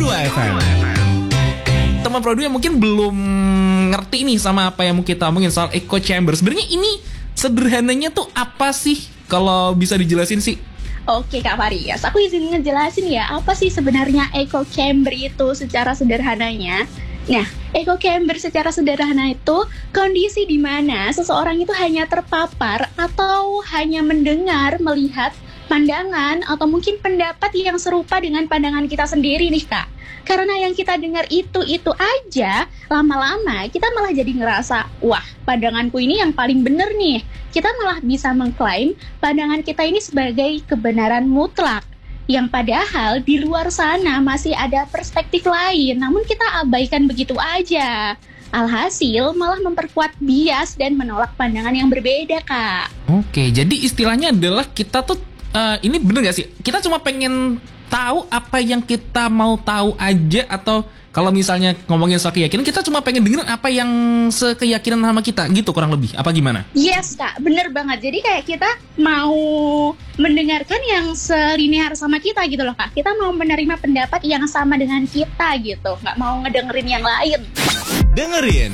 Pro2 FM. Teman Pro2 yang mungkin belum ngerti nih sama apa yang mau kita omongin soal echo chamber. Sebenarnya ini sederhananya tuh apa sih? Kalau bisa dijelasin sih. Oke Kak Farias, aku izin ngejelasin ya, apa sih sebenarnya echo chamber itu secara sederhananya. Nah, echo chamber secara sederhana itu kondisi di mana seseorang itu hanya terpapar atau hanya mendengar, melihat pandangan atau mungkin pendapat yang serupa dengan pandangan kita sendiri nih Kak. Karena yang kita dengar itu aja, lama-lama kita malah jadi ngerasa, wah pandanganku ini yang paling benar nih. Kita malah bisa mengklaim pandangan kita ini sebagai kebenaran mutlak. Yang padahal di luar sana masih ada perspektif lain, namun kita abaikan begitu aja. Alhasil malah memperkuat bias dan menolak pandangan yang berbeda Kak. Oke, jadi istilahnya adalah kita tuh, ini bener gak sih? Kita cuma pengen tahu apa yang kita mau tahu aja, atau kalau misalnya ngomongin soal keyakinan, kita cuma pengen dengerin apa yang sekeyakinan sama kita gitu, kurang lebih apa gimana? Yes Kak, bener banget. Jadi kayak kita mau mendengarkan yang selinear sama kita gitu loh Kak. Kita mau menerima pendapat yang sama dengan kita gitu, nggak mau ngedengerin yang lain. Dengerin